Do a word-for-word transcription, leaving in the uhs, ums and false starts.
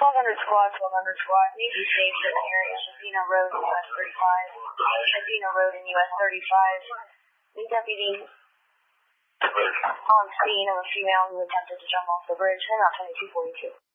twelve hundred squad, twelve hundred squad. Need to be safe in the area. Shafina Road in U S thirty-five. Shafina Road in U S thirty-five. New deputy on scene of a female who attempted to jump off the bridge. Hang out twenty-two forty-two.